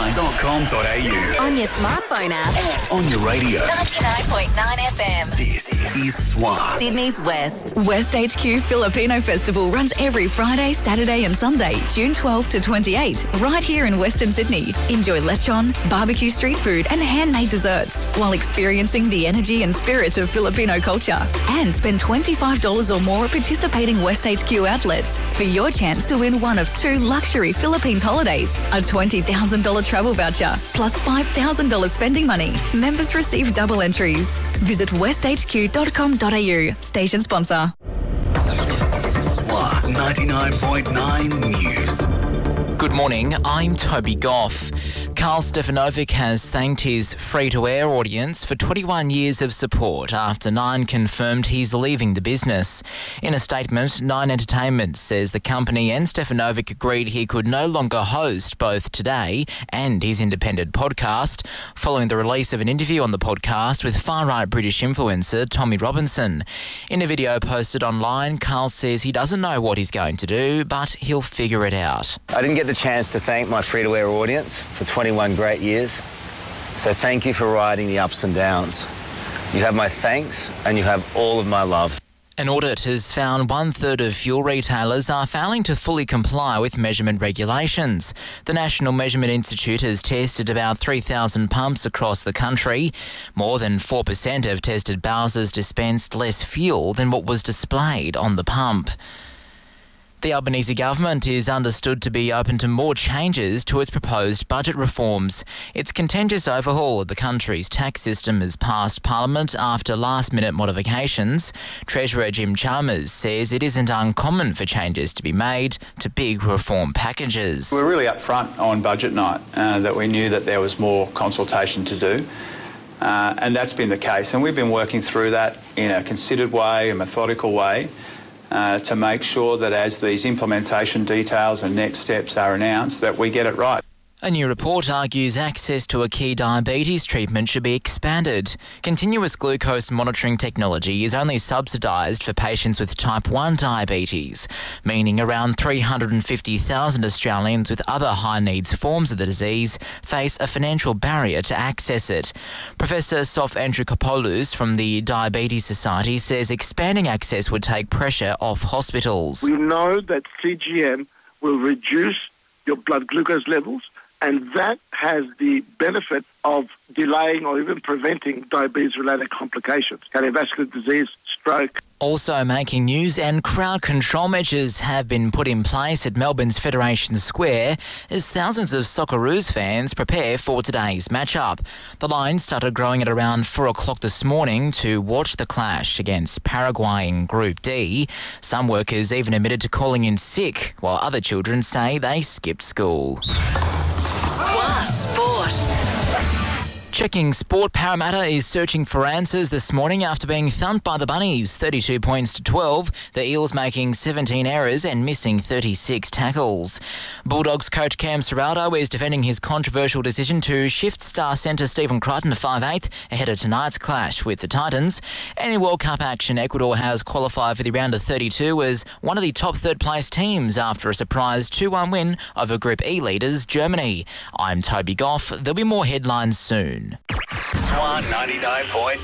swa.com.au. On your smartphone app. On your radio. 99.9 FM. This is SWA. Sydney's West. West HQ Filipino Festival runs every Friday, Saturday and Sunday, June 12 to 28, right here in Western Sydney. Enjoy lechon, barbecue street food and handmade desserts while experiencing the energy and spirit of Filipino culture. And spend $25 or more at participating West HQ outlets for your chance to win one of 2 luxury Philippines holidays, a $20,000 travel voucher, plus $5,000 spending money. Members receive double entries. Visit westhq.com.au. Station sponsor. SWA 99.9 News. Good morning, I'm Toby Goff. Karl Stefanovic has thanked his free-to-air audience for 21 years of support after Nine confirmed he's leaving the business. In a statement, Nine Entertainment says the company and Stefanovic agreed he could no longer host both Today and his independent podcast, following the release of an interview on the podcast with far-right British influencer Tommy Robinson. In a video posted online, Karl says he doesn't know what he's going to do, but he'll figure it out. I didn't get the chance to thank my free-to-air audience for 21 great years. So thank you for riding the ups and downs. You have my thanks and you have all of my love. An audit has found 1/3 of fuel retailers are failing to fully comply with measurement regulations. The National Measurement Institute has tested about 3,000 pumps across the country. More than 4% of tested Bowsers dispensed less fuel than what was displayed on the pump. The Albanese government is understood to be open to more changes to its proposed budget reforms. Its contentious overhaul of the country's tax system has passed Parliament after last-minute modifications. Treasurer Jim Chalmers says it isn't uncommon for changes to be made to big reform packages. We're really upfront on budget night, that we knew that there was more consultation to do. And that's been the case. And we've been working through that in a considered way, a methodical way, to make sure that as these implementation details and next steps are announced, that we get it right. A new report argues access to a key diabetes treatment should be expanded. Continuous glucose monitoring technology is only subsidised for patients with type 1 diabetes, meaning around 350,000 Australians with other high-needs forms of the disease face a financial barrier to access it. Professor Sof Andrikopoulos from the Diabetes Society says expanding access would take pressure off hospitals. We know that CGM will reduce your blood glucose levels, and that has the benefit of delaying or even preventing diabetes-related complications, cardiovascular disease, stroke. Also making news, and crowd control measures have been put in place at Melbourne's Federation Square as thousands of Socceroos fans prepare for today's matchup. The line started growing at around 4 o'clock this morning to watch the clash against Paraguay in Group D. Some workers even admitted to calling in sick, while other children say they skipped school. SWA Sport. Checking sport, Parramatta is searching for answers this morning after being thumped by the Bunnies, 32 points to 12. The Eels making 17 errors and missing 36 tackles. Bulldogs coach Cam Serraldo is defending his controversial decision to shift star centre Stephen Crichton to 5'8" ahead of tonight's clash with the Titans. And in World Cup action, Ecuador has qualified for the round of 32 as one of the top third-place teams after a surprise 2-1 win over Group E leaders Germany. I'm Toby Goff. There'll be more headlines soon. SWA 99.9.